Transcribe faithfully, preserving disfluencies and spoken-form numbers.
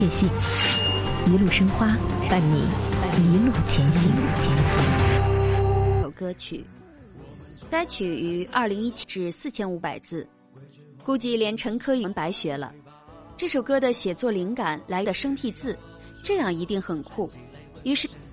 夜信，一路生花，伴你一路前行。 首歌曲，该曲于二零一七至四千五百字，估计连陈珂也白学了。这首歌的写作灵感来的生僻字，这样一定很酷。于是